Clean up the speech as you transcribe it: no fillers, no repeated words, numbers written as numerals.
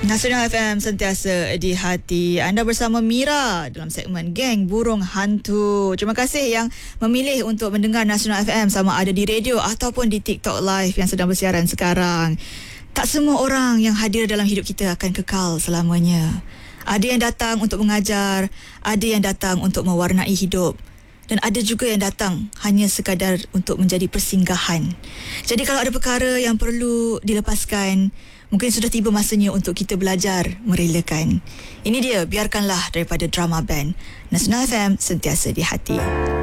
Nasional FM sentiasa di hati. Anda bersama Mira dalam segmen Geng Burung Hantu. Terima kasih yang memilih untuk mendengar Nasional FM sama ada di radio ataupun di TikTok Live yang sedang bersiaran sekarang. Tak semua orang yang hadir dalam hidup kita akan kekal selamanya. Ada yang datang untuk mengajar, ada yang datang untuk mewarnai hidup. Dan ada juga yang datang hanya sekadar untuk menjadi persinggahan. Jadi kalau ada perkara yang perlu dilepaskan, mungkin sudah tiba masanya untuk kita belajar merelakan. Ini dia Biarkanlah daripada Drama Band. Nasional FM sentiasa di hati.